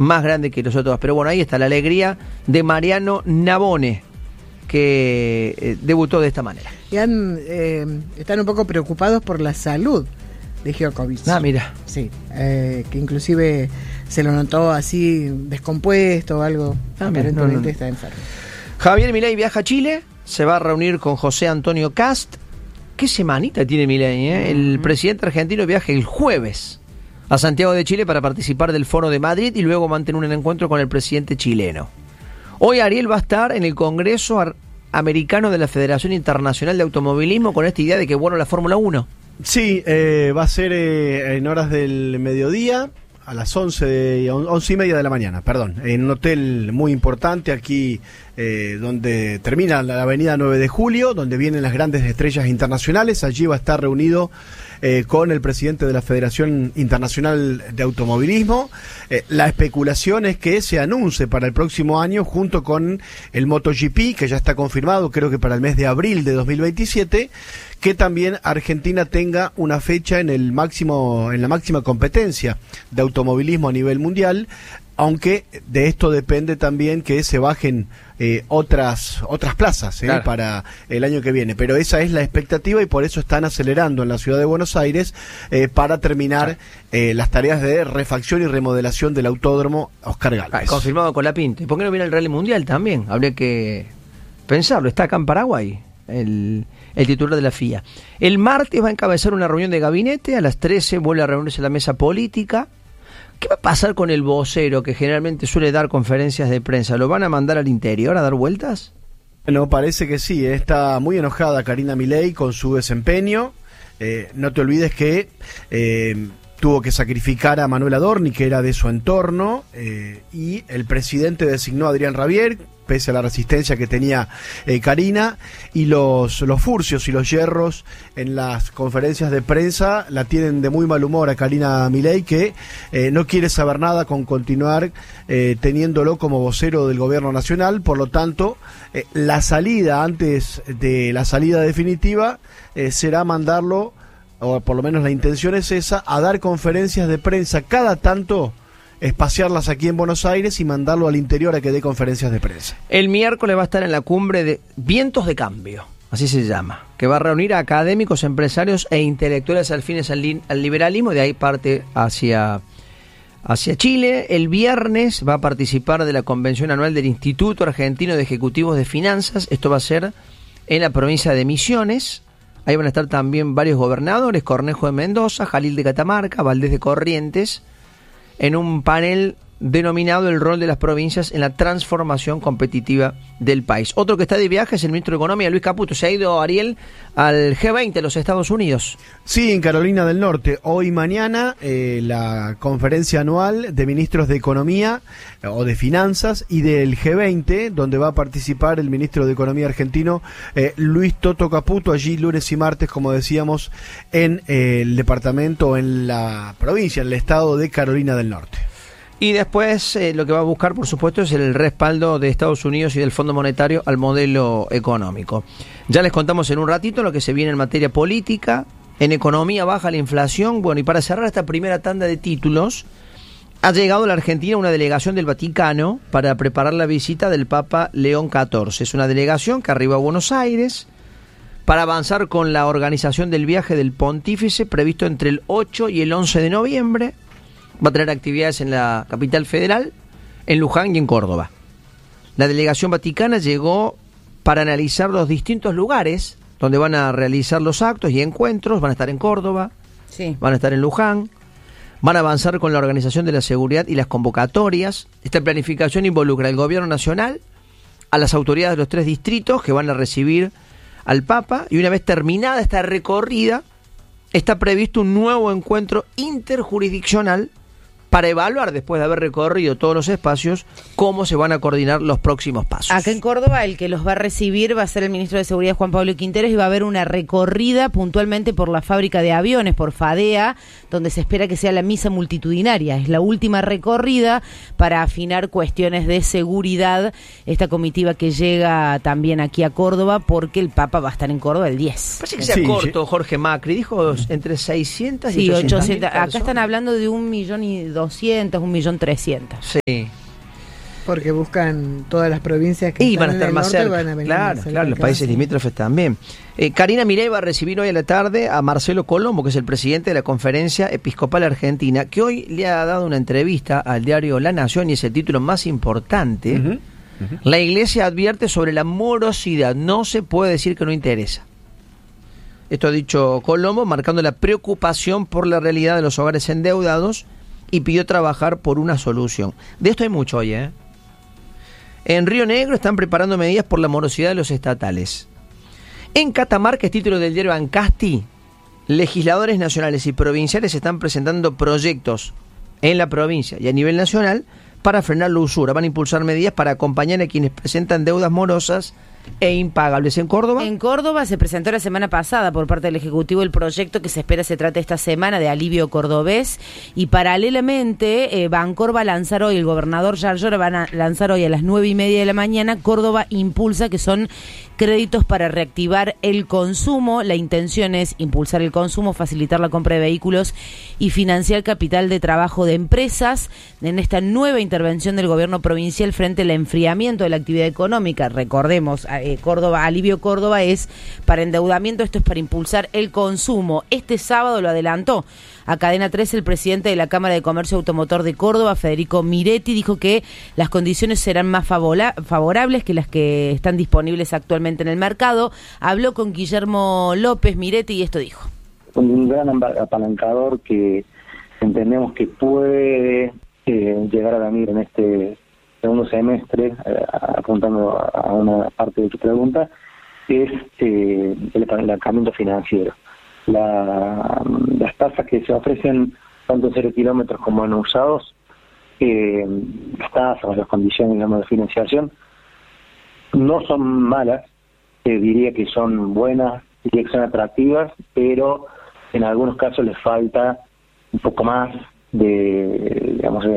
más grande que los otros. Pero bueno, ahí está la alegría de Mariano Navone, que debutó de esta manera. Y están un poco preocupados por la salud de Djokovic. Mira. Sí, que inclusive se lo notó así descompuesto o algo. Aparentemente está enfermo. Javier Milei viaja a Chile, se va a reunir con José Antonio Kast. ¿Qué semanita tiene Milei? El presidente argentino viaja el jueves a Santiago de Chile para participar del Foro de Madrid y luego mantener un encuentro con el presidente chileno. Hoy Ariel va a estar en el Congreso Americano de la Federación Internacional de Automovilismo con esta idea de que bueno la Fórmula 1. Sí, va a ser en horas del mediodía, a las 11:30 de la mañana, perdón, en un hotel muy importante aquí donde termina la avenida 9 de Julio, donde vienen las grandes estrellas internacionales. Allí va a estar reunido con el presidente de la Federación Internacional de Automovilismo. La especulación es que se anuncie para el próximo año junto con el MotoGP, que ya está confirmado, creo que para el mes de abril de 2027, que también Argentina tenga una fecha en la máxima competencia de automovilismo a nivel mundial, aunque de esto depende también que se bajen otras plazas claro, para el año que viene, pero esa es la expectativa y por eso están acelerando en la ciudad de Buenos Aires para terminar las tareas de refacción y remodelación del autódromo Oscar Gálvez. Confirmado con la Pinto. ¿Y por qué no viene el Rally Mundial también? Habría que pensarlo. Está acá en Paraguay el titular de la FIA. El martes va a encabezar una reunión de gabinete, a las 13 vuelve a reunirse la mesa política. ¿Qué va a pasar con el vocero que generalmente suele dar conferencias de prensa? ¿Lo van a mandar al interior a dar vueltas? Bueno, parece que sí. Está muy enojada Karina Milei con su desempeño. No te olvides que tuvo que sacrificar a Manuel Adorni, que era de su entorno, y el presidente designó a Adrián Rabier, pese a la resistencia que tenía Karina, y los furcios y los yerros en las conferencias de prensa la tienen de muy mal humor a Karina Milei, que no quiere saber nada con continuar teniéndolo como vocero del gobierno nacional. Por lo tanto, la salida antes de la salida definitiva será mandarlo, o por lo menos la intención es esa, a dar conferencias de prensa cada tanto, espaciarlas aquí en Buenos Aires y mandarlo al interior a que dé conferencias de prensa. El miércoles va a estar en la cumbre de Vientos de Cambio, así se llama, que va a reunir a académicos, empresarios e intelectuales afines al liberalismo, de ahí parte hacia Chile. El viernes va a participar de la convención anual del Instituto Argentino de Ejecutivos de Finanzas. Esto va a ser en la provincia de Misiones. Ahí van a estar también varios gobernadores: Cornejo de Mendoza, Jalil de Catamarca, Valdés de Corrientes, en un panel denominado El rol de las provincias en la transformación competitiva del país. Otro que está de viaje es el ministro de Economía, Luis Caputo. Se ha ido, Ariel, al G20 de los Estados Unidos. Sí, en Carolina del Norte. Hoy y mañana la conferencia anual de ministros de Economía o de Finanzas y del G20, donde va a participar el ministro de Economía argentino, Luis Toto Caputo, allí lunes y martes, como decíamos, en el departamento, en la provincia, en el estado de Carolina del Norte. Y después lo que va a buscar, por supuesto, es el respaldo de Estados Unidos y del Fondo Monetario al modelo económico. Ya les contamos en un ratito lo que se viene en materia política. En economía baja la inflación. Bueno, y para cerrar esta primera tanda de títulos, ha llegado a la Argentina una delegación del Vaticano para preparar la visita del Papa León XIV. Es una delegación que arriba a Buenos Aires para avanzar con la organización del viaje del pontífice previsto entre el 8 y el 11 de noviembre. Va a tener actividades en la capital federal, en Luján y en Córdoba. La delegación vaticana llegó para analizar los distintos lugares donde van a realizar los actos y encuentros. Van a estar en Córdoba, sí, van a estar en Luján, van a avanzar con la organización de la seguridad y las convocatorias. Esta planificación involucra al gobierno nacional, a las autoridades de los 3 distritos que van a recibir al Papa, y una vez terminada esta recorrida, está previsto un nuevo encuentro interjurisdiccional para evaluar, después de haber recorrido todos los espacios, cómo se van a coordinar los próximos pasos. Acá en Córdoba el que los va a recibir va a ser el ministro de Seguridad, Juan Pablo Quinteros, y va a haber una recorrida puntualmente por la fábrica de aviones, por FADEA, donde se espera que sea la misa multitudinaria. Es la última recorrida para afinar cuestiones de seguridad. Esta comitiva que llega también aquí a Córdoba, porque el Papa va a estar en Córdoba el 10. Parece que sea corto, Jorge Macri dijo entre 600 y 800. Acá están hablando de 1.200.000 1.200.000, 1.300.000. Sí. Porque buscan todas las provincias que van a estar más cerca. Van a venir claro, más cerca, claro, los países limítrofes también. Karina Milei va a recibir hoy a la tarde a Marcelo Colombo, que es el presidente de la Conferencia Episcopal Argentina, que hoy le ha dado una entrevista al diario La Nación, y es el título más importante. La Iglesia advierte sobre la morosidad. No se puede decir que no interesa. Esto ha dicho Colombo, marcando la preocupación por la realidad de los hogares endeudados, y pidió trabajar por una solución. De esto hay mucho hoy, En Río Negro están preparando medidas por la morosidad de los estatales. En Catamarca, es título del diario Ancasti, legisladores nacionales y provinciales están presentando proyectos en la provincia y a nivel nacional para frenar la usura. Van a impulsar medidas para acompañar a quienes presentan deudas morosas e impagables. ¿En Córdoba? En Córdoba se presentó la semana pasada por parte del Ejecutivo el proyecto que se espera se trate esta semana de alivio cordobés, y paralelamente Bancor va a lanzar hoy, el gobernador Yarlora van a lanzar hoy a las 9:30 de la mañana, Córdoba Impulsa, que son créditos para reactivar el consumo. La intención es impulsar el consumo, facilitar la compra de vehículos y financiar capital de trabajo de empresas en esta nueva intervención del gobierno provincial frente al enfriamiento de la actividad económica. Recordemos, Córdoba, alivio Córdoba es para endeudamiento, esto es para impulsar el consumo. Este sábado lo adelantó a Cadena 3 el presidente de la Cámara de Comercio Automotor de Córdoba, Federico Miretti, dijo que las condiciones serán más favorables que las que están disponibles actualmente en el mercado. Habló con Guillermo López Miretti y esto dijo. Un gran apalancador que entendemos que puede llegar a venir en este segundo semestre, apuntando a una parte de tu pregunta, es el apalancamiento financiero. Las tasas que se ofrecen tanto en 0 kilómetros como en usados, las tasas, las condiciones, digamos, de financiación no son malas, diría que son buenas, diría que son atractivas, pero en algunos casos les falta un poco más de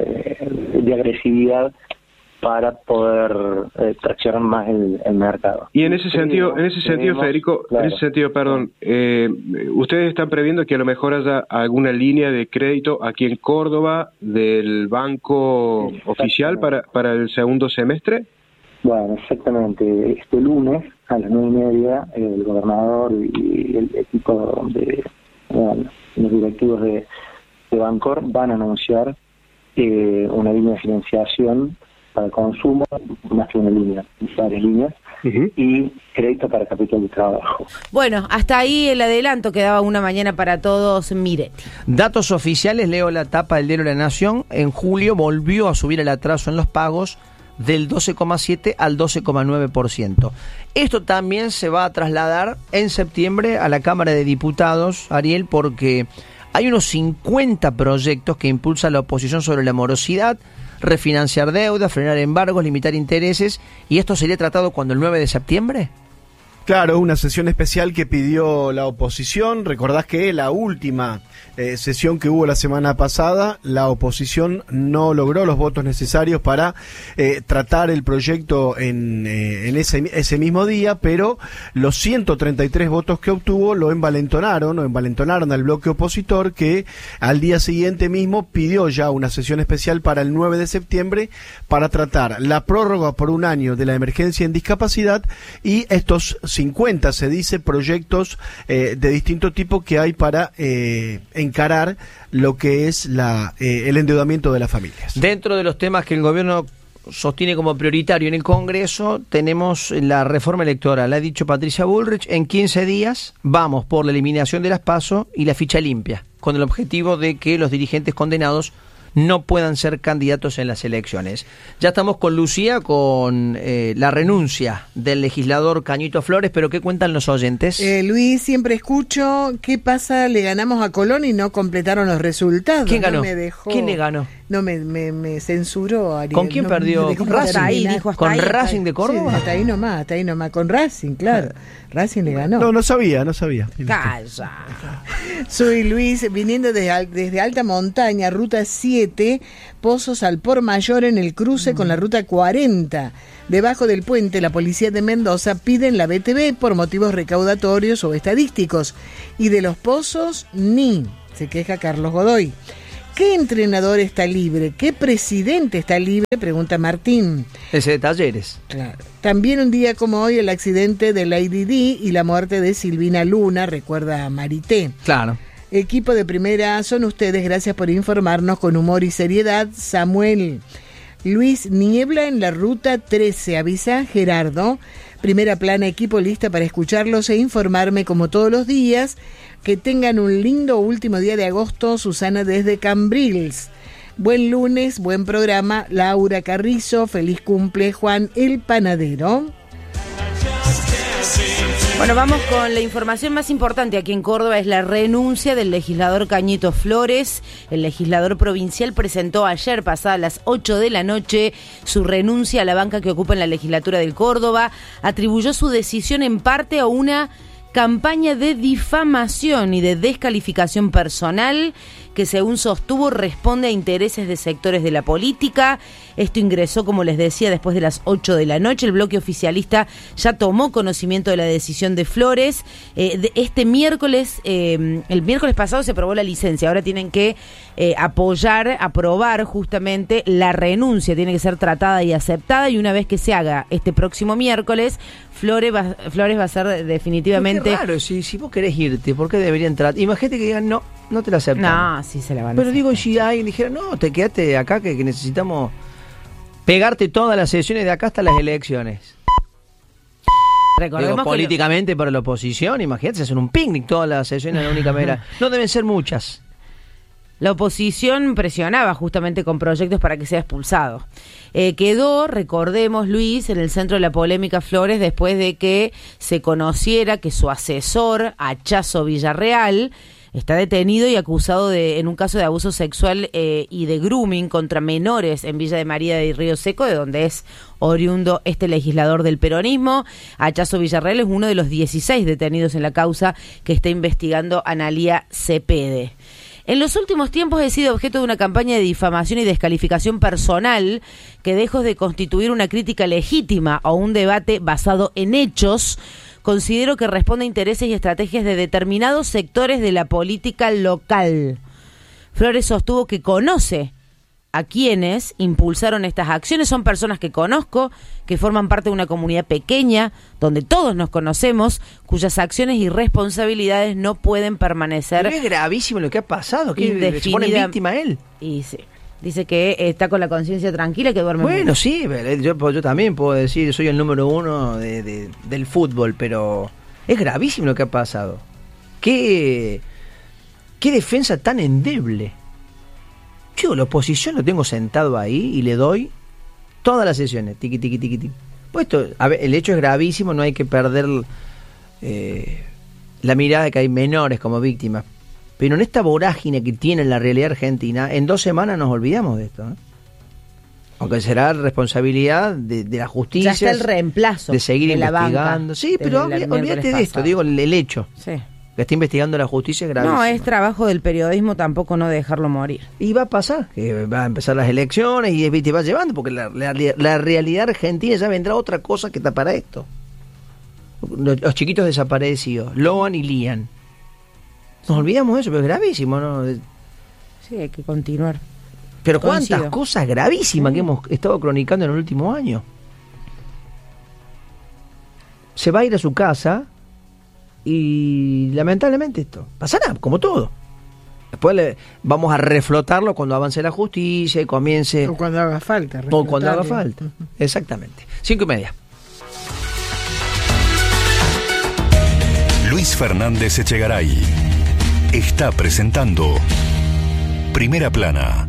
agresividad para poder traccionar más el mercado. Y en ese sentido, Federico, claro, en ese sentido, perdón, ustedes están previendo que a lo mejor haya alguna línea de crédito aquí en Córdoba del banco oficial para el segundo semestre. Bueno, exactamente. Este lunes a las 9:30 el gobernador y el equipo de los directivos de Bancor van a anunciar una línea de financiación para consumo, más que una línea, varias líneas, y crédito para capital de trabajo. Bueno, hasta ahí el adelanto que daba Una Mañana para Todos, Miretti. Datos oficiales, leo la tapa del diario La Nación. En julio volvió a subir el atraso en los pagos del 12,7 al 12,9%. Esto también se va a trasladar en septiembre a la Cámara de Diputados, Ariel, porque hay unos 50 proyectos que impulsa la oposición sobre la morosidad, refinanciar deuda, frenar embargos, limitar intereses, y esto sería tratado cuando, el 9 de septiembre. Claro, una sesión especial que pidió la oposición. Recordás que la última sesión que hubo la semana pasada, la oposición no logró los votos necesarios para tratar el proyecto en ese mismo día, pero los 133 votos que obtuvo lo envalentonaron al bloque opositor, que al día siguiente mismo pidió ya una sesión especial para el 9 de septiembre para tratar la prórroga por un año de la emergencia en discapacidad y estos 50, se dice, proyectos de distinto tipo que hay para encarar lo que es el endeudamiento de las familias. Dentro de los temas que el gobierno sostiene como prioritario en el Congreso, tenemos la reforma electoral. Ha dicho Patricia Bullrich, en 15 días vamos por la eliminación de las PASO y la ficha limpia, con el objetivo de que los dirigentes condenados no puedan ser candidatos en las elecciones. Ya estamos con Lucía, con la renuncia del legislador Cañito Flores, pero ¿qué cuentan los oyentes? Luis, siempre escucho, ¿qué pasa? Le ganamos a Colón y no completaron los resultados. ¿Quién ganó? No me dejó, ¿Quién le ganó? No, me censuró, Ariel. ¿Con quién perdió? ¿Con Racing? ¿Con ahí, Racing de Córdoba? Sí, hasta ahí nomás, con Racing, claro. Racing le ganó. No sabía. Calla. Soy Luis, viniendo desde Alta Montaña, Ruta 7, Pozos al Por Mayor, en el cruce con la Ruta 40. Debajo del puente, la policía de Mendoza piden la BTV por motivos recaudatorios o estadísticos. Y de los pozos, ni, se queja Carlos Godoy. ¿Qué entrenador está libre? ¿Qué presidente está libre? Pregunta Martín. Ese de Talleres. Claro. También un día como hoy el accidente de Lady Di y la muerte de Silvina Luna, recuerda a Marité. Claro. Equipo de primera son ustedes, gracias por informarnos con humor y seriedad. Samuel. Luis, niebla en la ruta 13, avisa Gerardo. Primera plana, equipo lista para escucharlos e informarme como todos los días. Que tengan un lindo último día de agosto. Susana desde Cambrils. Buen lunes, buen programa. Laura Carrizo, feliz cumple. Juan el Panadero. Bueno, vamos con la información más importante aquí en Córdoba, es la renuncia del legislador Cañito Flores. El legislador provincial presentó ayer, pasadas las 8 de la noche, su renuncia a la banca que ocupa en la legislatura del Córdoba. Atribuyó su decisión en parte a una campaña de difamación y de descalificación personal que, según sostuvo, responde a intereses de sectores de la política. Esto ingresó, como les decía, después de las 8 de la noche. El bloque oficialista ya tomó conocimiento de la decisión de Flores. Este miércoles, el miércoles pasado se aprobó la licencia. Ahora tienen que aprobar justamente la renuncia. Tiene que ser tratada y aceptada. Y una vez que se haga este próximo miércoles, Flores va a ser definitivamente... Qué raro, si vos querés irte, ¿por qué deberían tratar? Imagínate que digan, no te la aceptan. No, sí se la van a Pero aceptar. digo, si alguien dijera, no, te quedaste acá que necesitamos pegarte todas las sesiones de acá hasta las elecciones. Recordemos Digo, que políticamente para la oposición, imagínate, se hacen un picnic todas las sesiones en la única manera. No deben ser muchas. la oposición presionaba justamente con proyectos para que sea expulsado. Quedó, recordemos, Luis, en el centro de la polémica Flores después de que se conociera que su asesor, Hachazo Villarreal, está detenido y acusado en un caso de abuso sexual y de grooming contra menores en Villa de María de Río Seco, de donde es oriundo este legislador del peronismo. Hachazo Villarreal es uno de los 16 detenidos en la causa que está investigando Analía Cepede. En los últimos tiempos he sido objeto de una campaña de difamación y descalificación personal que, lejos de constituir una crítica legítima o un debate basado en hechos, considero que responde a intereses y estrategias de determinados sectores de la política local. Flores sostuvo que conoce a quienes impulsaron estas acciones. Son personas que conozco, que forman parte de una comunidad pequeña, donde todos nos conocemos, cuyas acciones y responsabilidades no pueden permanecer. Pero es gravísimo lo que ha pasado, que se pone víctima él. Y sí. Dice que está con la conciencia tranquila, que duerme bueno, mucho. Sí, yo también puedo decir, soy el número uno del fútbol, pero es gravísimo lo que ha pasado. ¿Qué defensa tan endeble? Yo, la oposición lo tengo sentado ahí y le doy todas las sesiones, tiqui, tiqui, tiqui, tiqui. Pues el hecho es gravísimo, no hay que perder la mirada de que hay menores como víctimas. Pero en esta vorágine que tiene la realidad argentina, en 2 semanas nos olvidamos de esto, ¿eh? Aunque será responsabilidad de la justicia. Ya está el reemplazo de seguir de la investigando. Banca, sí, pero olvídate de esto, digo, el hecho. Sí. Que está investigando la justicia es gravísimo. No, es trabajo del periodismo tampoco no dejarlo morir. Y va a pasar, que va a empezar las elecciones y te va llevando, porque la realidad argentina ya vendrá otra cosa que tapar esto. Los chiquitos desaparecidos, Loan y Lian. Nos olvidamos de eso, pero es gravísimo, ¿no? Sí, hay que continuar. Pero Coincido. cuántas cosas gravísimas que hemos estado cronicando en el último año. Se va a ir a su casa y lamentablemente esto pasará, como todo. Después vamos a reflotarlo cuando avance la justicia y comience... O cuando haga falta. O cuando haga falta, exactamente. 5:30. Luis Fernández Echegaray está presentando Primera Plana.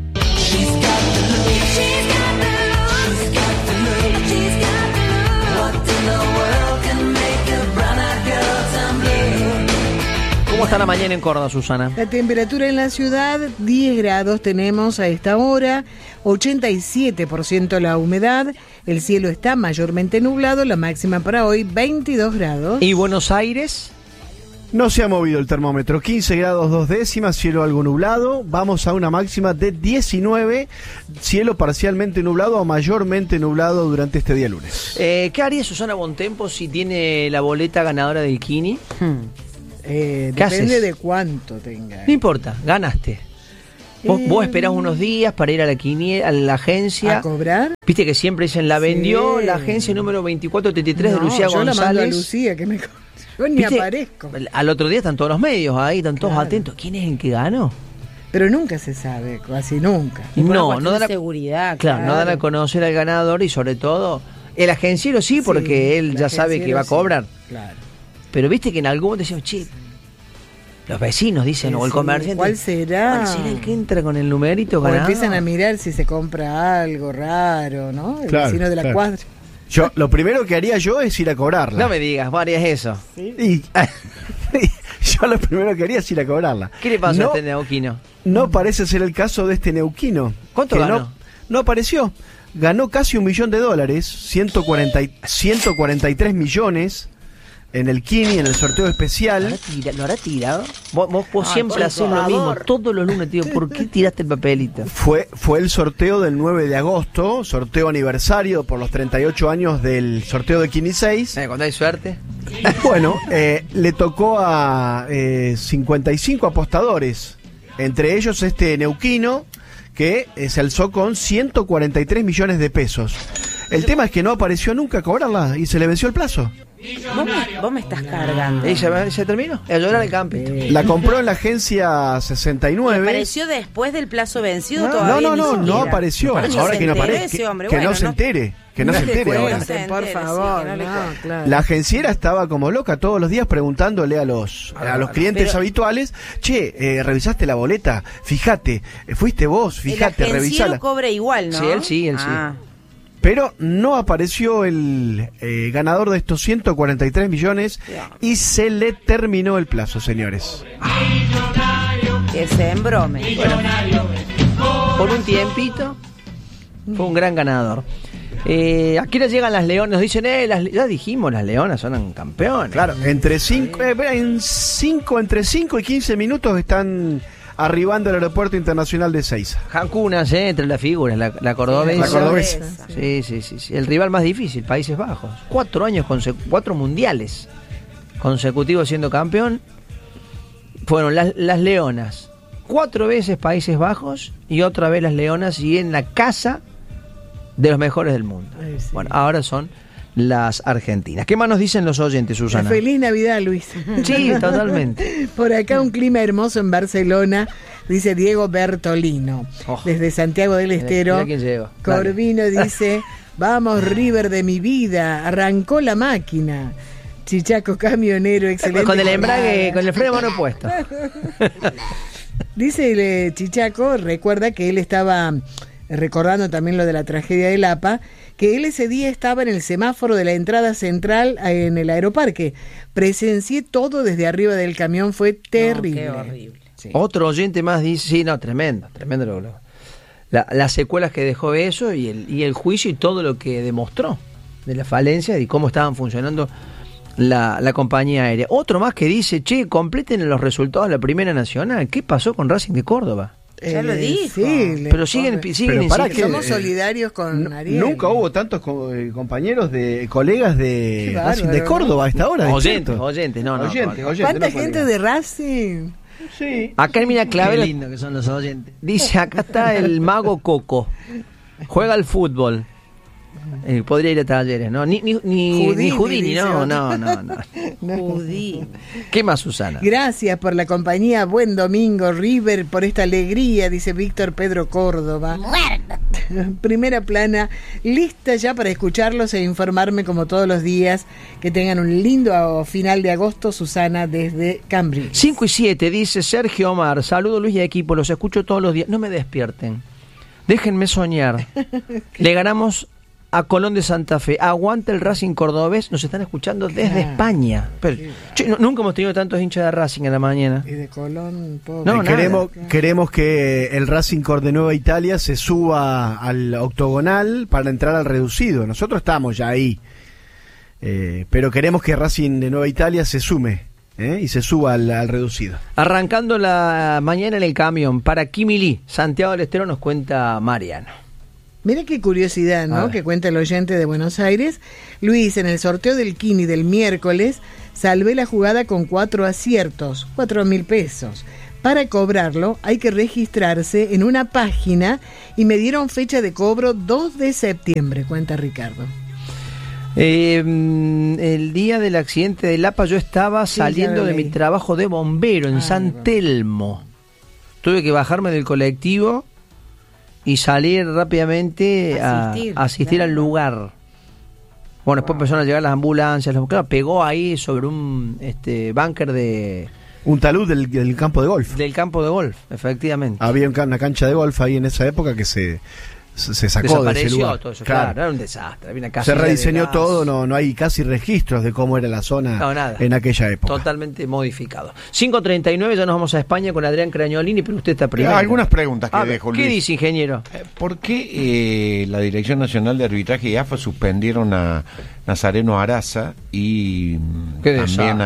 ¿Cómo está la mañana en Córdoba, Susana? La temperatura en la ciudad, 10 grados tenemos a esta hora, 87% la humedad, el cielo está mayormente nublado, la máxima para hoy 22 grados. ¿Y Buenos Aires? No se ha movido el termómetro, 15 grados 2 décimas, cielo algo nublado, vamos a una máxima de 19, cielo parcialmente nublado o mayormente nublado durante este día lunes. ¿Qué haría Susana Bontempo si tiene la boleta ganadora del Kini? Depende haces? de cuánto tenga. No importa, ganaste. Vos esperás unos días para ir a la agencia. ¿A cobrar? Viste que siempre dicen, la vendió la agencia número 2433 de Lucía yo González. La mando a Lucía, que yo ni ¿Viste? aparezco. Al otro día están todos los medios ahí, están todos atentos. ¿Quién es el que ganó? Pero nunca se sabe, casi nunca. No dan a seguridad. Claro, no dan a conocer al ganador y sobre todo el agenciero sí, porque él ya sabe que va a cobrar. Claro. Pero viste que en algún momento decían, che, los vecinos dicen, o el comerciante. ¿Cuál será? ¿Cuál será el que entra con el numerito ganador? O empiezan a mirar si se compra algo raro, ¿no? El vecino de la cuadra. Yo, lo primero que haría yo es ir a cobrarla. No me digas, vos harías eso. ¿Sí? Yo lo primero que haría es ir a cobrarla. ¿Qué le pasó a este neuquino? No parece ser el caso de este neuquino. ¿Cuánto ganó? No apareció. Ganó casi $1 millón, 143 millones en el Kini, en el sorteo especial. ¿Lo hará tirado? Vos siempre haces lo mismo, todos los lunes, tío. ¿Por qué tiraste el papelito? Fue el sorteo del 9 de agosto, sorteo aniversario por los 38 años del sorteo de Kini 6. Cuando hay suerte. Bueno, le tocó a 55 apostadores, entre ellos este neuquino, que se alzó con 143 millones de pesos. El tema es que no apareció nunca a cobrarla y se le venció el plazo. Vos me estás cargando. ¿Y se terminó? A llorar el campi. La compró en la agencia 69. ¿Apareció después del plazo vencido? No apareció. Ahora que no aparece, que no se entere. Que no se entere ahora. Por favor, claro. La agenciera estaba como loca todos los días preguntándole a los clientes habituales, che, ¿revisaste la boleta? Fíjate, fuiste vos, fíjate, revisala. El cobra igual, ¿no? Sí, él sí. Pero no apareció el ganador de estos 143 millones y se le terminó el plazo, señores. Que se embrome. Bueno, por un tiempito fue un gran ganador. Aquí nos llegan las leonas, nos dicen, ya dijimos, las leonas son campeones. Claro, entre 5 y 15 minutos están arribando al aeropuerto internacional de Ezeiza. Jancunas, entre las figuras, la cordobesa. La cordobesa. Sí. El rival más difícil, Países Bajos. 4 años, 4 mundiales consecutivos siendo campeón. Fueron las leonas. 4 veces Países Bajos y otra vez las leonas y en la casa de los mejores del mundo. Sí. Bueno, ahora son las argentinas. ¿Qué más nos dicen los oyentes, Susana? Feliz Navidad, Luis. Sí, totalmente. Por acá un clima hermoso en Barcelona, dice Diego Bertolino. Desde Santiago del Estero. Mira quién llegó. Corvino dice, vamos River de mi vida, arrancó la máquina. Chichaco camionero, excelente. Con el embrague, con el freno de mano puesto. Dice Chichaco, recuerda que él estaba recordando también lo de la tragedia de Lapa, que él ese día estaba en el semáforo de la entrada central en el aeroparque. Presencié todo desde arriba del camión, fue terrible. Qué horrible. Sí. Otro oyente más dice, sí, no, tremendo las secuelas que dejó eso y el juicio y todo lo que demostró de la falencia y cómo estaban funcionando la compañía aérea. Otro más que dice, che, completen los resultados de la Primera Nacional. ¿Qué pasó con Racing de Córdoba? Ya lo dijo. Sí, pero siguen para que somos solidarios con Ariel. Nunca hubo tantos compañeros colegas de Racing de Córdoba a esta hora. Oyentes, ¿Cuánta gente de Racing? Sí. Acá en Mina Clavel, qué lindo que son los oyentes. Dice, acá está el mago Coco. Juega al fútbol. Podría ir a Talleres, ¿no? Ni Houdini, no. Houdini. ¿Qué más, Susana? Gracias por la compañía, buen domingo, River, por esta alegría, dice Víctor Pedro Córdoba. Primera plana, lista ya para escucharlos e informarme como todos los días. Que tengan un lindo final de agosto, Susana, desde Cambridge. 5 y 7, dice Sergio Omar. Saludo Luis y equipo, los escucho todos los días. No me despierten. Déjenme soñar. Le ganamos a Colón de Santa Fe. Aguanta el Racing cordobés. Nos están escuchando desde España. Pero, nunca hemos tenido tantos hinchas de Racing en la mañana. Y de Colón, queremos que el Racing de Nueva Italia se suba al octogonal para entrar al reducido. Nosotros estamos ya ahí. Pero queremos que Racing de Nueva Italia se sume y se suba al reducido. Arrancando la mañana en el camión para Quimilí, Santiago del Estero, nos cuenta Mariano. Mira qué curiosidad, ¿no? Que cuenta el oyente de Buenos Aires. Luis, en el sorteo del Kini del miércoles, salvé la jugada con 4 aciertos, 4.000 pesos. Para cobrarlo hay que registrarse en una página y me dieron fecha de cobro 2 de septiembre, cuenta Ricardo. El día del accidente de Lapa yo estaba saliendo de mi trabajo de bombero en San Telmo. Tuve que bajarme del colectivo y salir rápidamente a asistir al lugar. Bueno, después empezaron a llegar las ambulancias. Claro, pegó ahí sobre un búnker de... Un talud del campo de golf. Del campo de golf, efectivamente. Había una cancha de golf ahí en esa época que se sacó de ese lugar. Todo eso, claro, era un desastre. Había una se rediseñó todo, no hay casi registros de cómo era la zona en aquella época. Totalmente modificado. 5:39, ya nos vamos a España con Adrián Crañolini, pero usted está primero. Algunas preguntas que dejo, Luis. ¿Qué dice, ingeniero? ¿Por qué la Dirección Nacional de Arbitraje y AFA suspendieron a Nazareno Araza y también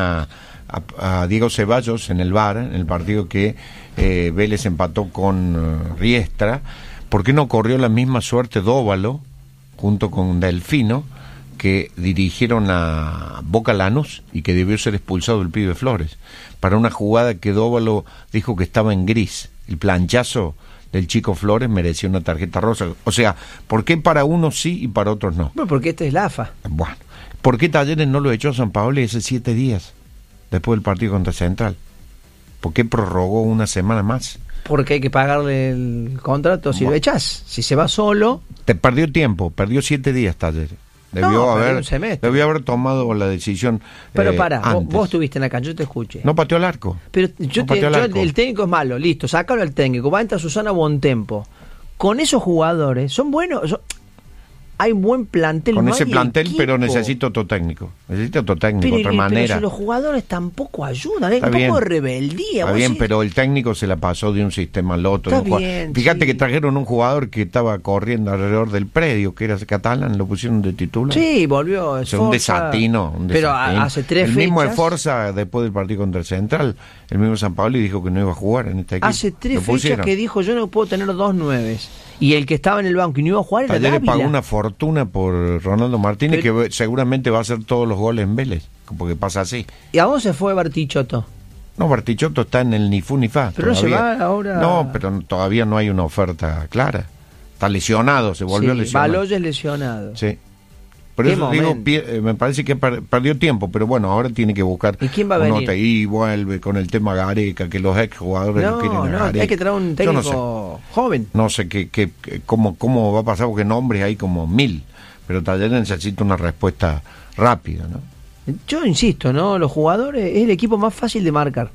a Diego Ceballos en el VAR, en el partido que Vélez empató con Riestra? ¿Por qué no corrió la misma suerte Dóvalo junto con Delfino, que dirigieron a Boca Lanús y que debió ser expulsado el pibe Flores? Para una jugada que Dóvalo dijo que estaba en gris. El planchazo del chico Flores merecía una tarjeta rosa. O sea, ¿por qué para unos sí y para otros no? Bueno, porque esta es la AFA. Bueno, ¿por qué Talleres no lo echó a San Paoli hace 7 días después del partido contra Central? ¿Por qué prorrogó una semana más? Porque hay que pagarle el contrato si lo echás. Si se va solo... Te perdió tiempo, perdió 7 días Talleres. Debió haber tomado la decisión. Pero vos estuviste en la cancha, yo te escuché. No pateó el arco. Pero el técnico es malo, listo, sácalo al técnico. Va a entrar Susana Bontempo. Con esos jugadores, son buenos. Hay un buen plantel. Con ese plantel, equipo. Pero necesito otro técnico. Otra manera. Pero si los jugadores tampoco ayudan, un poco de rebeldía. Está bien, pero el técnico se la pasó de un sistema al otro. Fíjate que trajeron un jugador que estaba corriendo alrededor del predio, que era catalán, lo pusieron de titular. Sí, volvió. Un desatino. Pero hace 3 fechas. El mismo Esforza, después del partido contra el Central, el mismo San Paoli dijo que no iba a jugar en esta equipo. Hace 3 fechas que dijo, yo no puedo tener 2 9s. Y el que estaba en el banco y no iba a jugar era Talleres Dávila. Pagó una fortuna por Ronaldo Martínez, que seguramente va a hacer todos los goles en Vélez, porque pasa así. ¿Y a dónde se fue Bartichotto? No, Bartichotto está en el ni fu ni fa. Pero todavía. No se va ahora. No, pero todavía no hay una oferta clara. Está lesionado, se volvió lesionado. Baloyes lesionado. Sí. Por eso digo, me parece que perdió tiempo, pero bueno, ahora tiene que buscar. ¿Y quién va a venir? Y vuelve con el tema Gareca, que los ex jugadores no quieren a Gareca. Hay que traer un técnico joven. No sé cómo va a pasar, porque nombres hay como 1000, pero Talleres necesita una respuesta rápida, ¿no? Yo insisto, ¿no? Los jugadores es el equipo más fácil de marcar.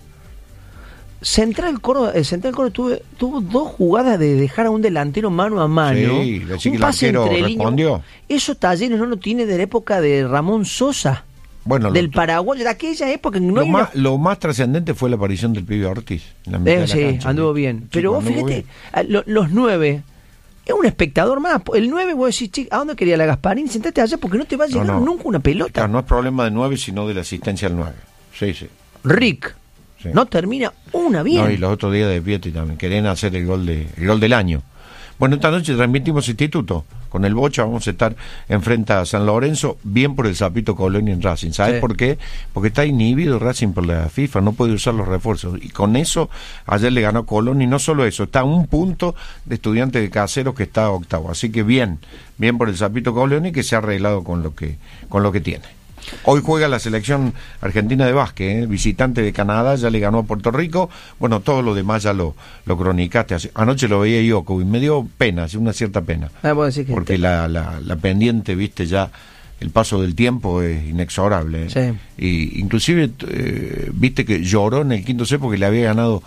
Central Córdoba tuvo 2 jugadas de dejar a un delantero mano a mano. Sí, un pase entre respondió. Eso Talleres no lo tiene de la época de Ramón Sosa. Bueno, del Paraguay, de aquella época. Lo más trascendente fue la aparición del pibe Ortiz. Sí, anduvo bien. Pero vos fíjate, los 9... Es un espectador más. El 9, vos decís, ¿a dónde quería la Gasparín? Sentate allá porque no te va a llegar nunca una pelota. Claro, no es problema de 9, sino de la asistencia al 9. Sí. Rick. Sí. No termina una bien. No, y los otros días de Pietri también. Querían hacer el gol del año. Bueno, esta noche transmitimos Instituto. Con el Bocha vamos a estar enfrente a San Lorenzo, bien por el Zapito Colón en Racing. ¿Sabes por qué? Porque está inhibido Racing por la FIFA, no puede usar los refuerzos. Y con eso, ayer le ganó Colón, y no solo eso, está a 1 punto de Estudiantes de Caseros, que está octavo. Así que bien por el Zapito Colón, y que se ha arreglado con lo que tiene. Hoy juega la selección argentina de básquet, visitante de Canadá, ya le ganó a Puerto Rico. Bueno, todo lo demás ya lo cronicaste. Anoche lo veía yo, y me dio pena, una cierta pena. Porque la pendiente, viste, ya el paso del tiempo es inexorable. Sí. Y inclusive, viste que lloró en el quinto set porque le había ganado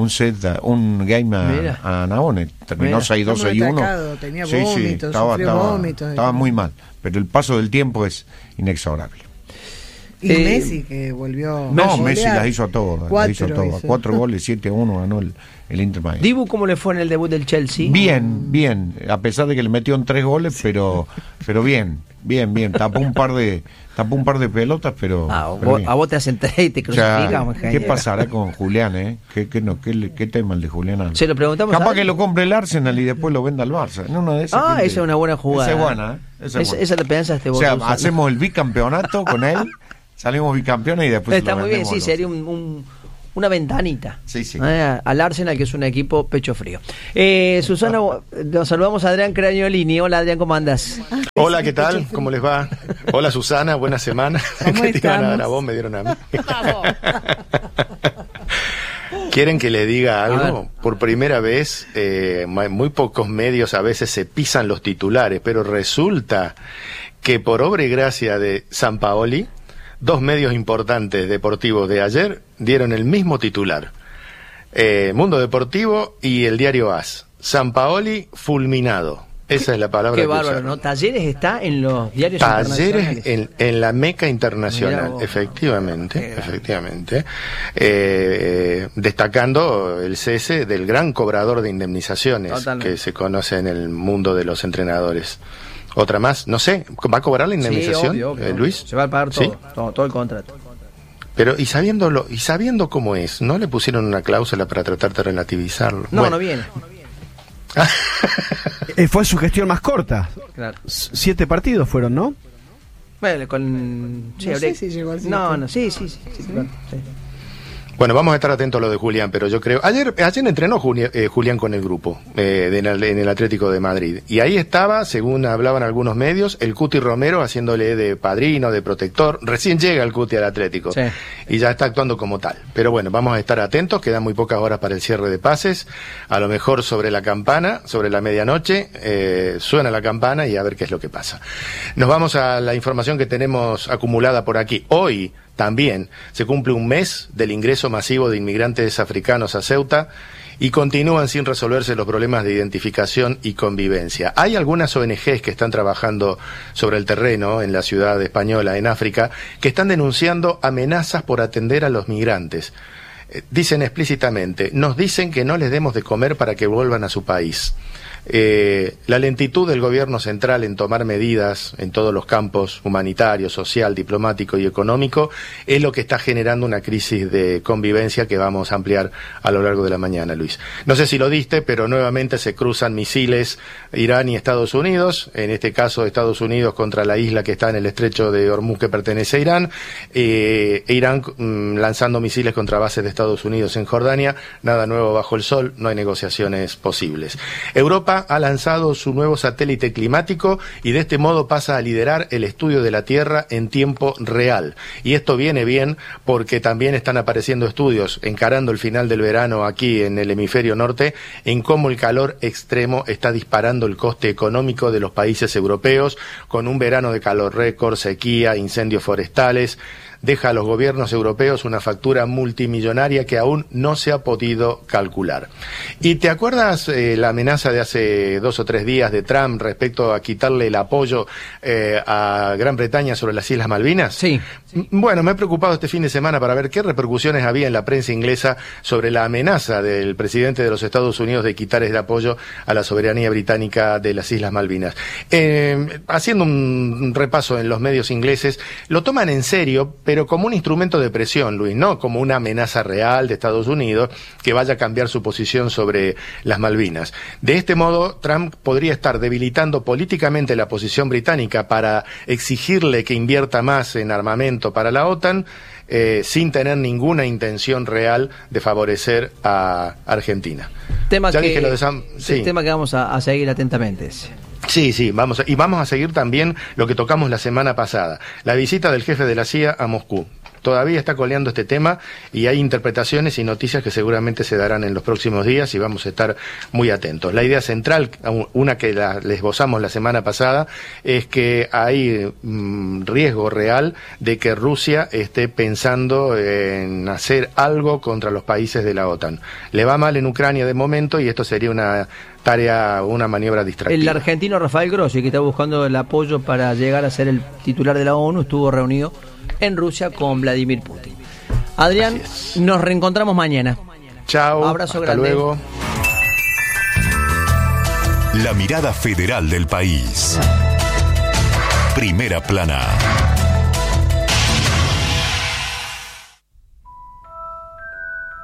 un game a Nahone. Terminó 6-2, 6-1. Tenía vómitos, vómitos. Estaba muy mal. Pero el paso del tiempo es inexorable. Y Messi, que volvió. No, Messi las hizo a todas. 4 goles, 7-1 ganó el Inter Miami. Dibu, ¿cómo le fue en el debut del Chelsea? Bien. A pesar de que le metió en 3 goles, pero bien. Tapó un par de pelotas, pero. A vos te hacen 3 y te crucifican. ¿Qué pasará con Julián, ¿Qué tema el de Julián? Se lo preguntamos. Capaz que lo compre el Arsenal y después lo venda al Barça. Esa es una buena jugada. Esa es buena, Esa le pensaste vos. O sea, hacemos el bicampeonato con él. Salimos bicampeones y después está muy bien, sí, sería un una ventanita. Sí, sí. Al Arsenal, que es un equipo pecho frío. Susana, nos saludamos a Adrián Cragnolini. Hola, Adrián, ¿cómo andas? Hola, ¿qué tal? ¿Cómo les va? Hola, Susana, buena semana. ¿Qué te iban a dar a vos? Me dieron a mí. ¿Quieren que le diga algo? Por primera vez, muy pocos medios a veces se pisan los titulares, pero resulta que por obra y gracia de Sampaoli, 2 medios importantes deportivos de ayer dieron el mismo titular. Mundo Deportivo y el diario AS. Sampaoli fulminado. Esa es la palabra Qué que bárbaro, usaron. ¿no? Talleres está en los diarios Talleres internacionales. en la meca internacional, Mirá, efectivamente, destacando el cese del gran cobrador de indemnizaciones. Totalmente. Que se conoce en el mundo de los entrenadores. Otra más, no sé, ¿va a cobrar la indemnización, sí, obvio. Luis? Se va a pagar todo, ¿Sí? todo el contrato. Pero, y sabiendo cómo es, ¿no le pusieron una cláusula para tratar de relativizarlo? No, Bueno. no viene. Fue su gestión más corta. Claro. 7 partidos fueron, ¿no? Bueno, con... No sé si llegó al 7. No, sí, claro, sí. Bueno, vamos a estar atentos a lo de Julián, pero yo creo... Ayer entrenó Julián con el grupo en el Atlético de Madrid. Y ahí estaba, según hablaban algunos medios, el Cuti Romero haciéndole de padrino, de protector. Recién llega el Cuti al Atlético. Sí. Y ya está actuando como tal. Pero bueno, vamos a estar atentos, quedan muy pocas horas para el cierre de pases. A lo mejor sobre la campana, sobre la medianoche, suena la campana y a ver qué es lo que pasa. Nos vamos a la información que tenemos acumulada por aquí. Hoy también se cumple un mes del ingreso masivo de inmigrantes africanos a Ceuta y continúan sin resolverse los problemas de identificación y convivencia. Hay algunas ONGs que están trabajando sobre el terreno en la ciudad española, en África, que están denunciando amenazas por atender a los migrantes. Dicen explícitamente, nos dicen que no les demos de comer para que vuelvan a su país. La lentitud del gobierno central en tomar medidas en todos los campos humanitario, social, diplomático y económico es lo que está generando una crisis de convivencia que vamos a ampliar a lo largo de la mañana, Luis. No sé si lo diste, pero nuevamente se cruzan misiles Irán y Estados Unidos, en este caso Estados Unidos contra la isla que está en el estrecho de Hormuz que pertenece a Irán, Irán lanzando misiles contra bases de Estados Unidos en Jordania. Nada nuevo bajo el sol, no hay negociaciones posibles. Europa ha lanzado su nuevo satélite climático y de este modo pasa a liderar el estudio de la Tierra en tiempo real. Y esto viene bien porque también están apareciendo estudios encarando el final del verano aquí en el hemisferio norte en cómo el calor extremo está disparando el coste económico de los países europeos con un verano de calor récord, sequía, incendios forestales. Deja a los gobiernos europeos una factura multimillonaria que aún no se ha podido calcular. ¿Y te acuerdas la amenaza de hace 2 o 3 días de Trump respecto a quitarle el apoyo a Gran Bretaña sobre las Islas Malvinas? Sí. Bueno, me he preocupado este fin de semana para ver qué repercusiones había en la prensa inglesa sobre la amenaza del presidente de los Estados Unidos de quitar el apoyo a la soberanía británica de las Islas Malvinas. Haciendo un repaso en los medios ingleses, lo toman en serio, pero como un instrumento de presión, Luis, no como una amenaza real de Estados Unidos que vaya a cambiar su posición sobre las Malvinas. De este modo, Trump podría estar debilitando políticamente la posición británica para exigirle que invierta más en armamento para la OTAN, sin tener ninguna intención real de favorecer a Argentina. Tema ya que, dije lo de Sam, sí. Tema que vamos a seguir atentamente. Sí, vamos a seguir también lo que tocamos la semana pasada, la visita del jefe de la CIA a Moscú. Todavía está coleando este tema y hay interpretaciones y noticias que seguramente se darán en los próximos días y vamos a estar muy atentos. La idea central, una que les esbozamos la semana pasada, es que hay riesgo real de que Rusia esté pensando en hacer algo contra los países de la OTAN. Le va mal en Ucrania de momento y esto sería una tarea, una maniobra distractiva. El argentino Rafael Grossi, que está buscando el apoyo para llegar a ser el titular de la ONU, estuvo reunido en Rusia con Vladimir Putin. Adrián, nos reencontramos mañana. Chao. Abrazo hasta grande. Luego. La mirada federal del país. Primera plana.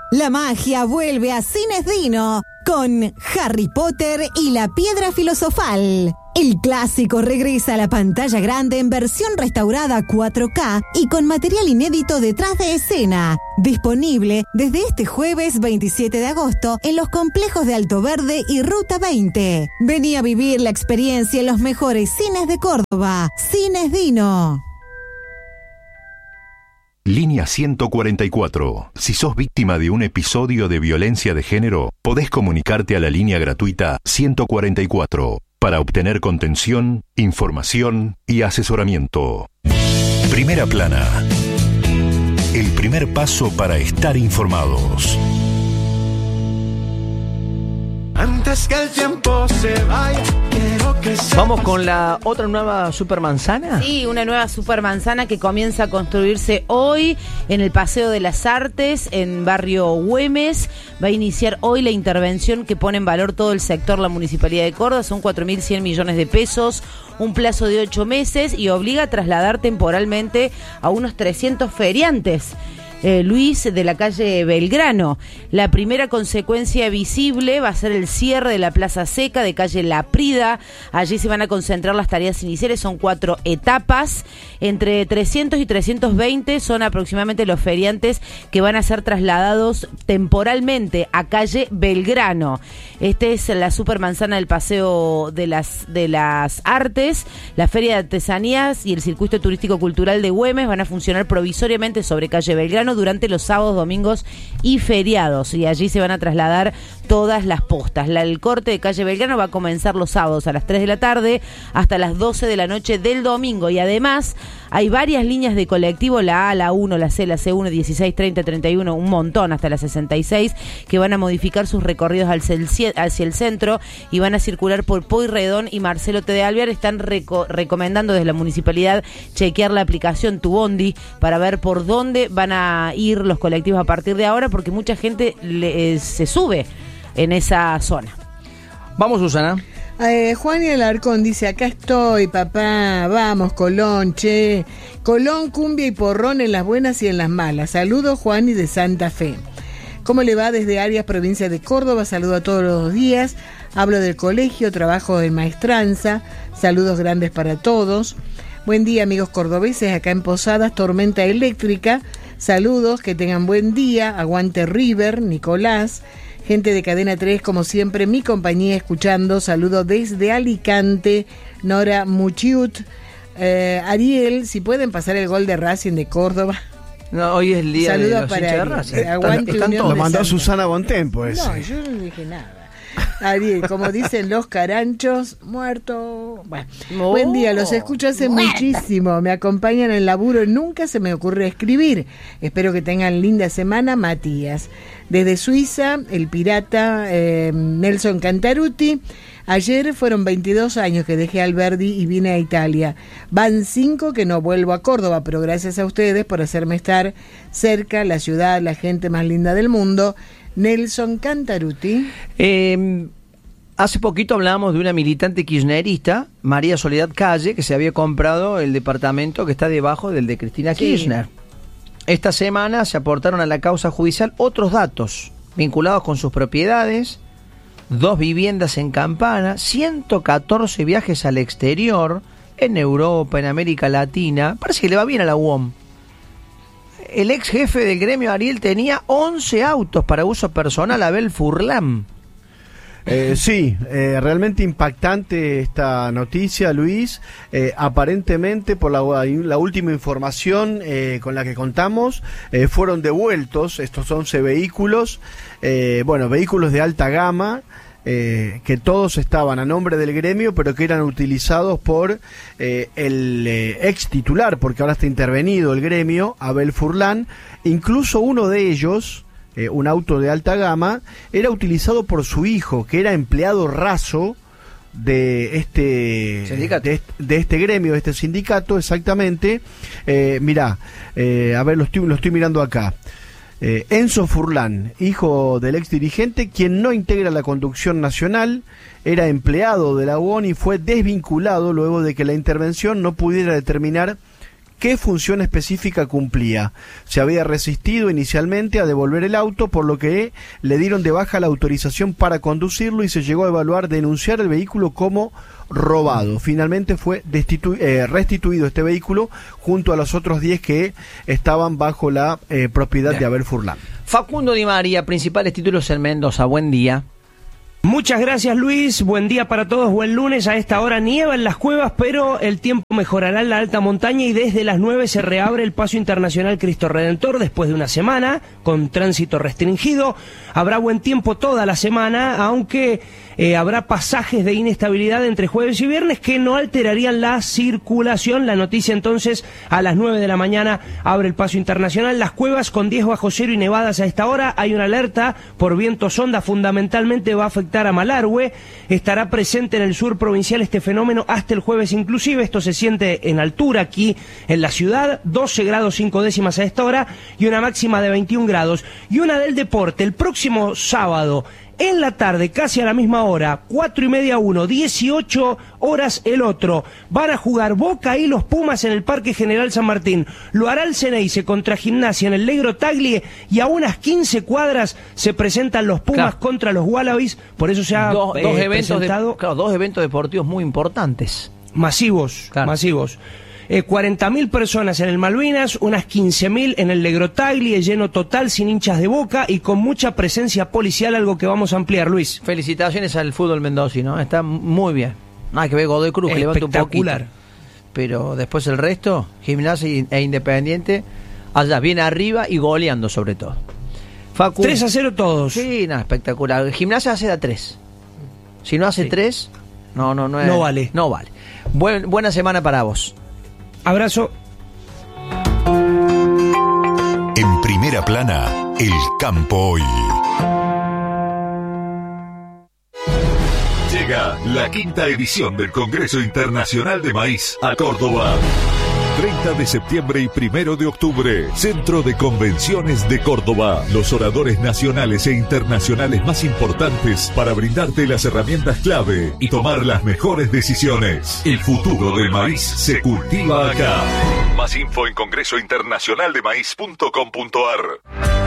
La magia vuelve a Cines Dino con Harry Potter y la Piedra Filosofal. El clásico regresa a la pantalla grande en versión restaurada 4K y con material inédito detrás de escena. Disponible desde este jueves 27 de agosto en los complejos de Alto Verde y Ruta 20. Vení a vivir la experiencia en los mejores cines de Córdoba. Cines Dino. Línea 144. Si sos víctima de un episodio de violencia de género, podés comunicarte a la línea gratuita 144 para obtener contención, información y asesoramiento. Primera Plana. El primer paso para estar informados. Antes que el tiempo se vaya, quiero que se... Vamos con la otra nueva supermanzana. Sí, una nueva supermanzana que comienza a construirse hoy en el Paseo de las Artes, en Barrio Güemes. Va a iniciar hoy la intervención que pone en valor todo el sector la Municipalidad de Córdoba. Son 4.100 millones de pesos, un plazo de 8 meses y obliga a trasladar temporalmente a unos 300 feriantes. Luis, de la calle Belgrano. La primera consecuencia visible va a ser el cierre de la Plaza Seca de calle La Prida. Allí se van a concentrar las tareas iniciales, son 4 etapas. Entre 300 y 320 son aproximadamente los feriantes que van a ser trasladados temporalmente a calle Belgrano. Esta es la supermanzana del Paseo de las Artes. La Feria de Artesanías y el Circuito Turístico Cultural de Güemes van a funcionar provisoriamente sobre calle Belgrano durante los sábados, domingos y feriados, y allí se van a trasladar todas las postas. El corte de calle Belgrano va a comenzar los sábados a las 3 de la tarde hasta las 12 de la noche del domingo, y además hay varias líneas de colectivo, la A, la 1, la C, la C1, 16, 30, 31, un montón, hasta la 66, que van a modificar sus recorridos hacia el centro y van a circular por Pueyrredón y Marcelo T. de Alvear. Están recomendando desde la municipalidad chequear la aplicación Tu Bondi para ver por dónde van a ir los colectivos a partir de ahora, porque mucha gente se sube en esa zona. Vamos, Susana. Juan y Alarcón dice: acá estoy, papá, vamos, Colón, che. Colón, cumbia y porrón en las buenas y en las malas. Saludos, Juan y de Santa Fe. ¿Cómo le va desde Arias, provincia de Córdoba? Saludo a todos los días. Hablo del colegio, trabajo en maestranza. Saludos grandes para todos. Buen día, amigos cordobeses, acá en Posadas, tormenta eléctrica. Saludos, que tengan buen día. Aguante River, Nicolás. Gente de Cadena 3, como siempre, mi compañía escuchando. Saludos desde Alicante, Nora Muchiut. Ariel, si pueden pasar el gol de Racing de Córdoba. No, hoy es el día Saludos de los para hinchas de Racing. Aguante Unión lo de mandó Santa. Susana Bontempo ese. No, yo no dije nada. Ariel, como dicen los caranchos, muerto. Bueno, buen día, los escucho hace muchísimo. Me acompañan en el laburo, nunca se me ocurre escribir. Espero que tengan linda semana, Matías. Desde Suiza, el pirata Nelson Cantaruti. Ayer fueron 22 años que dejé Alberdi y vine a Italia. Van 5 que no vuelvo a Córdoba, pero gracias a ustedes por hacerme estar cerca, la ciudad, la gente más linda del mundo. Nelson Cantaruti. Hace poquito hablábamos de una militante kirchnerista, María Soledad Calle, que se había comprado el departamento que está debajo del de Cristina Kirchner. Esta semana se aportaron a la causa judicial otros datos vinculados con sus propiedades, 2 viviendas en Campana, 114 viajes al exterior, en Europa, en América Latina. Parece que le va bien a la UOM. El ex jefe del gremio, Ariel, tenía 11 autos para uso personal, Abel Furlan. Sí, realmente impactante esta noticia, Luis. Aparentemente, por la última información con la que contamos, fueron devueltos estos 11 vehículos, vehículos de alta gama, que todos estaban a nombre del gremio, pero que eran utilizados por el ex titular, porque ahora está intervenido el gremio, Abel Furlan. Incluso uno de ellos, un auto de alta gama, era utilizado por su hijo, que era empleado raso de este gremio, de este sindicato, exactamente. Mirá, a ver, lo estoy mirando acá. Enzo Furlan, hijo del ex dirigente, quien no integra la conducción nacional, era empleado de la UON y fue desvinculado luego de que la intervención no pudiera determinar qué función específica cumplía. Se había resistido inicialmente a devolver el auto, por lo que le dieron de baja la autorización para conducirlo y se llegó a evaluar denunciar el vehículo como robado. Finalmente fue restituido este vehículo junto a los otros 10 que estaban bajo la propiedad de Abel Furlan. Facundo Di María, principales títulos en Mendoza. Buen día. Muchas gracias, Luis. Buen día para todos. Buen lunes. A esta hora nieva en las cuevas, pero el tiempo mejorará en la alta montaña y desde las 9 se reabre el paso internacional Cristo Redentor después de una semana con tránsito restringido. Habrá buen tiempo toda la semana, aunque habrá pasajes de inestabilidad entre jueves y viernes que no alterarían la circulación. La noticia entonces, a las 9 de la mañana abre el paso internacional. Las cuevas con 10 bajo cero y nevadas a esta hora. Hay una alerta por viento sonda, fundamentalmente va a afectar a Malargüe. Estará presente en el sur provincial este fenómeno hasta el jueves inclusive. Esto se siente en altura aquí en la ciudad. 12 grados 5 décimas a esta hora y una máxima de 21 grados. Y una del deporte, el próximo sábado en la tarde, casi a la misma hora, 4:30 uno, 18 horas el otro. Van a jugar Boca y los Pumas en el Parque General San Martín. Lo hará el Ceneice contra Gimnasia en el Negro Taglie y a unas 15 cuadras se presentan los Pumas contra los Wallabies. Por eso se ha presentado dos eventos deportivos muy importantes. Masivos, masivos. 40.000 personas en el Malvinas, unas 15.000 en el Negro Taglie, lleno total, sin hinchas de Boca y con mucha presencia policial, algo que vamos a ampliar, Luis. Felicitaciones al fútbol mendocino, está muy bien. Nada que ver Godoy Cruz, que levanta un poquito. Pero después el resto, Gimnasia e Independiente, allá bien arriba y goleando sobre todo. Facu, 3-0 todos. Sí, nada, espectacular. Gimnasia hace a 3. Si no hace 3, no vale. No vale. Buena semana para vos. Abrazo. En primera plana, el campo hoy. Llega la 5ª edición del Congreso Internacional de Maíz a Córdoba. 30 de septiembre y 1 de octubre, Centro de Convenciones de Córdoba. Los oradores nacionales e internacionales más importantes para brindarte las herramientas clave y tomar las mejores decisiones. El futuro del maíz se cultiva acá. Más info en congresointernacionaldemaíz.com.ar.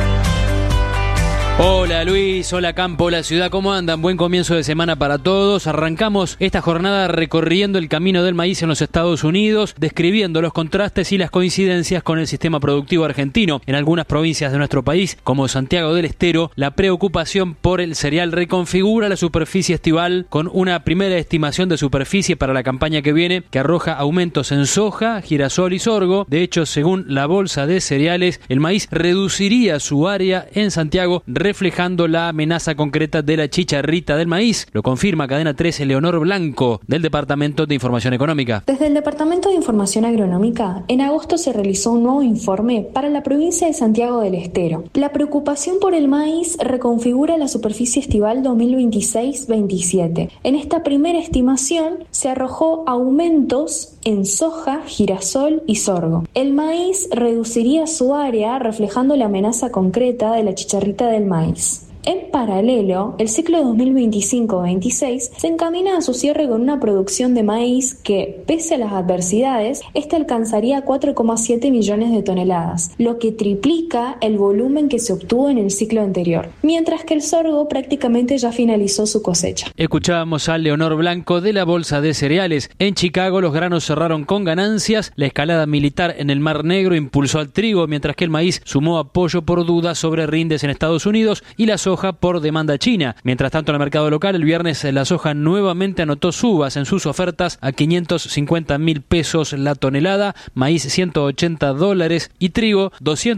Hola Luis, hola campo, hola ciudad, ¿cómo andan? Buen comienzo de semana para todos. Arrancamos esta jornada recorriendo el camino del maíz en los Estados Unidos, describiendo los contrastes y las coincidencias con el sistema productivo argentino. En algunas provincias de nuestro país, como Santiago del Estero, la preocupación por el cereal reconfigura la superficie estival con una primera estimación de superficie para la campaña que viene, que arroja aumentos en soja, girasol y sorgo. De hecho, según la Bolsa de Cereales, el maíz reduciría su área en Santiago, reflejando la amenaza concreta de la chicharrita del maíz. Lo confirma Cadena 13 Leonor Blanco, del Departamento de Información Económica. Desde el Departamento de Información Agronómica, en agosto se realizó un nuevo informe para la provincia de Santiago del Estero. La preocupación por el maíz reconfigura la superficie estival 2026-27. En esta primera estimación se arrojó aumentos en soja, girasol y sorgo. El maíz reduciría su área, reflejando la amenaza concreta de la chicharrita del maíz. En paralelo, el ciclo 2025-26 se encamina a su cierre con una producción de maíz que, pese a las adversidades, alcanzaría 4,7 millones de toneladas, lo que triplica el volumen que se obtuvo en el ciclo anterior, mientras que el sorgo prácticamente ya finalizó su cosecha. Escuchábamos a Leonor Blanco de la Bolsa de Cereales. En Chicago los granos cerraron con ganancias, la escalada militar en el Mar Negro impulsó al trigo, mientras que el maíz sumó apoyo por dudas sobre rindes en Estados Unidos y la soja por demanda china. Mientras tanto, en el mercado local, el viernes la soja nuevamente anotó subas en sus ofertas a 550.000 pesos la tonelada, maíz $180 y trigo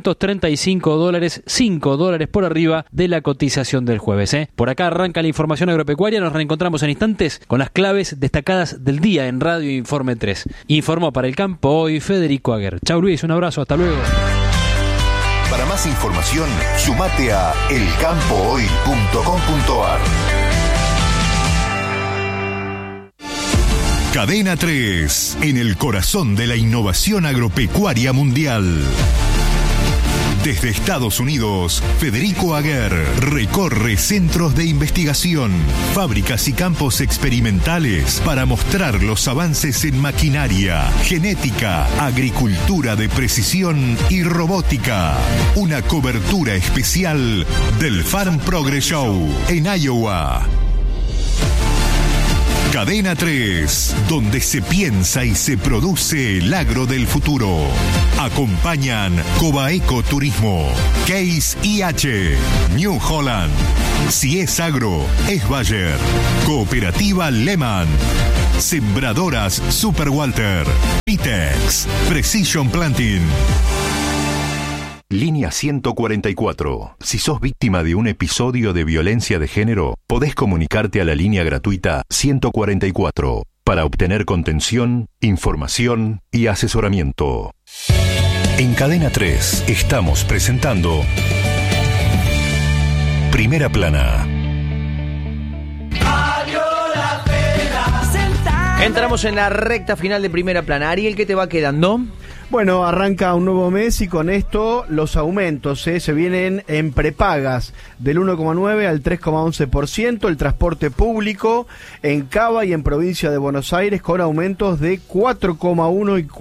$235, $5 por arriba de la cotización del jueves. Por acá arranca la información agropecuaria. Nos reencontramos en instantes con las claves destacadas del día en Radio Informe 3. Informó para el campo hoy Federico Aguer. Chau Luis, un abrazo, hasta luego. Para más información, sumate a elcampohoy.com.ar. Cadena 3, en el corazón de la innovación agropecuaria mundial. Desde Estados Unidos, Federico Aguer recorre centros de investigación, fábricas y campos experimentales para mostrar los avances en maquinaria, genética, agricultura de precisión y robótica. Una cobertura especial del Farm Progress Show en Iowa. Cadena 3, donde se piensa y se produce el agro del futuro. Acompañan Cobaeco Turismo, Case IH, New Holland. Si es agro, es Bayer. Cooperativa Lehman. Sembradoras Super Walter. Pitex. Precision Planting. Línea 144. Si sos víctima de un episodio de violencia de género, podés comunicarte a la línea gratuita 144 para obtener contención, información y asesoramiento. En Cadena 3 estamos presentando Primera Plana. Entramos en la recta final de Primera Plana. Ariel, ¿qué te va quedando? Bueno, arranca un nuevo mes y con esto los aumentos se vienen en prepagas del 1,9 al 3,11%, el transporte público en Cava y en provincia de Buenos Aires con aumentos de 4,1 y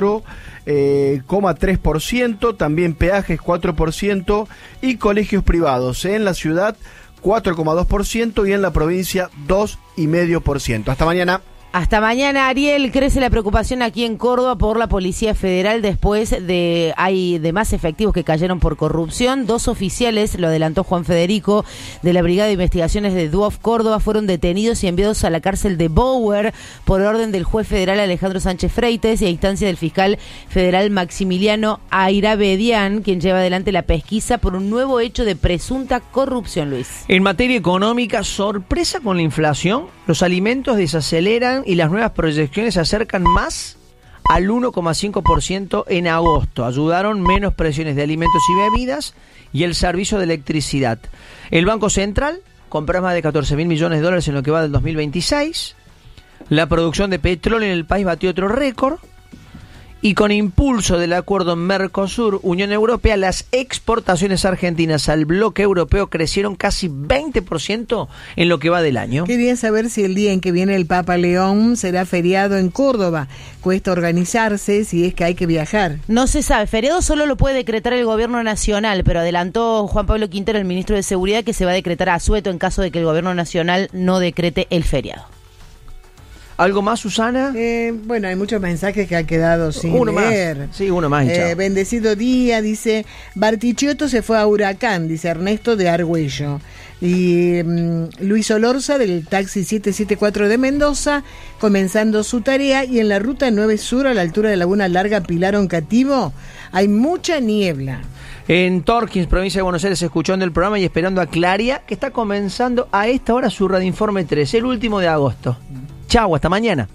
4,3%, también peajes 4% y colegios privados en la ciudad 4,2% y en la provincia 2,5%. Hasta mañana. Hasta mañana, Ariel. Crece la preocupación aquí en Córdoba por la Policía Federal después de más efectivos que cayeron por corrupción. 2 oficiales, lo adelantó Juan Federico, de la Brigada de Investigaciones de DUOF Córdoba, fueron detenidos y enviados a la cárcel de Bower por orden del juez federal Alejandro Sánchez Freites y a instancia del fiscal federal Maximiliano Airabedian, quien lleva adelante la pesquisa por un nuevo hecho de presunta corrupción, Luis. En materia económica, sorpresa con la inflación. Los alimentos desaceleran y las nuevas proyecciones se acercan más al 1,5% en agosto. Ayudaron menos presiones de alimentos y bebidas y el servicio de electricidad. El Banco Central compró más de 14.000 millones de dólares en lo que va del 2026. La producción de petróleo en el país batió otro récord. Y con impulso del acuerdo Mercosur-Unión Europea, las exportaciones argentinas al bloque europeo crecieron casi 20% en lo que va del año. Quería saber si el día en que viene el Papa León será feriado en Córdoba. Cuesta organizarse si es que hay que viajar. No se sabe. Feriado solo lo puede decretar el gobierno nacional, pero adelantó Juan Pablo Quintero, el ministro de Seguridad, que se va a decretar asueto en caso de que el gobierno nacional no decrete el feriado. ¿Algo más, Susana? Bueno, hay muchos mensajes que han quedado sin leer. Más. Sí, uno más. Bendecido día, dice Bartichotto se fue a Huracán, dice Ernesto de Argüello. Y Luis Olorza del taxi 774 de Mendoza, comenzando su tarea. Y en la ruta 9 Sur, a la altura de Laguna Larga, Pilar Oncativo, hay mucha niebla. En Torkins, provincia de Buenos Aires, escuchando el programa y esperando a Claria, que está comenzando a esta hora su Radioinforme 3, el último de agosto. Chau, hasta mañana.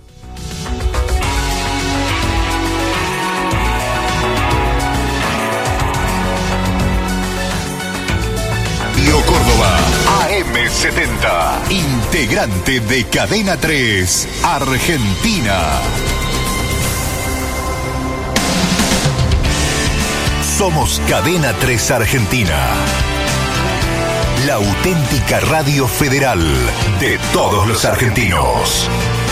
Bio Córdoba, AM70, integrante de Cadena 3, Argentina. Somos Cadena 3 Argentina. La auténtica radio federal de todos los argentinos.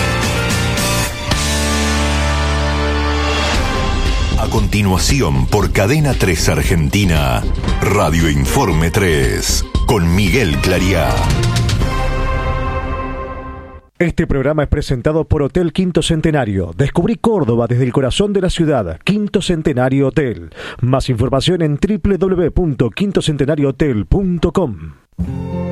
A continuación, por Cadena 3 Argentina, Radio Informe 3, con Miguel Clariá. Este programa es presentado por Hotel Quinto Centenario. Descubrí Córdoba desde el corazón de la ciudad. Quinto Centenario Hotel. Más información en www.quintocentenariohotel.com.